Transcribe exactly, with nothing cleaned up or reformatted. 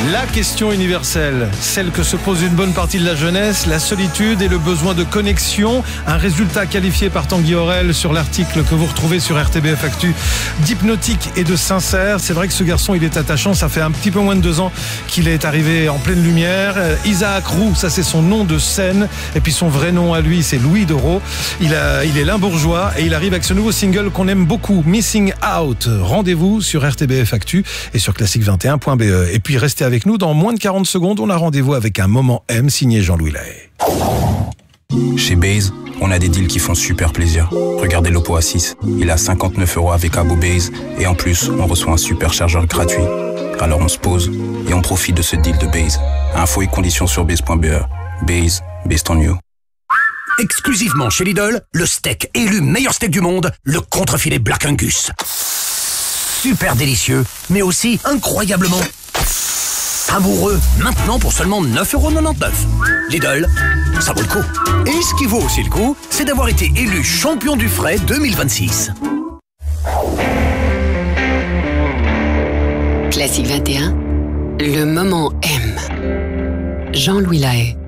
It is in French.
La question universelle, celle que se pose une bonne partie de la jeunesse, la solitude et le besoin de connexion. Un résultat qualifié par Tanguy Aurel sur l'article que vous retrouvez sur R T B F Actu, d'hypnotique et de sincère. C'est vrai que ce garçon, il est attachant. Ça fait un petit peu moins de deux ans qu'il est arrivé en pleine lumière. Isaac Roux, ça c'est son nom de scène. Et puis son vrai nom à lui, c'est Louis Dereau. Il, a, il est limbourgeois et il arrive avec ce nouveau single qu'on aime beaucoup, Missing Out. Rendez-vous sur R T B F Actu et sur classique vingt et un point b e. Et puis restez avec nous, dans moins de quarante secondes, on a rendez-vous avec un moment M signé Jean-Louis Lahaye. Chez Base, on a des deals qui font super plaisir. Regardez l'Oppo A six, il est à cinquante-neuf euros avec Abo Base et en plus, on reçoit un super chargeur gratuit. Alors on se pose et on profite de ce deal de Base. Infos et conditions sur base point b e. Base, based on you. Exclusivement chez Lidl, le steak élu meilleur steak du monde, le contrefilet Black Angus. Super délicieux, mais aussi incroyablement savoureux. Maintenant pour seulement neuf euros quatre-vingt-dix-neuf. Lidl, ça vaut le coup. Et ce qui vaut aussi le coup, c'est d'avoir été élu champion du frais deux mille vingt-six. Classique vingt et un, le moment M. Jean-Louis Lahaye.